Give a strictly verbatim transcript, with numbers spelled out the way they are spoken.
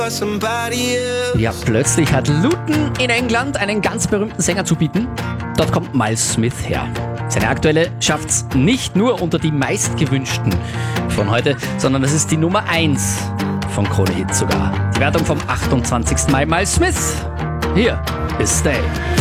Ja, plötzlich hat Luton in England einen ganz berühmten Sänger zu bieten. Dort kommt Miles Smith her. Seine aktuelle schafft's nicht nur unter die meistgewünschten von heute, sondern es ist die Nummer eins von Krone Hit sogar. Die Wertung vom achtundzwanzigsten Mai. Miles Smith, hier ist Stay.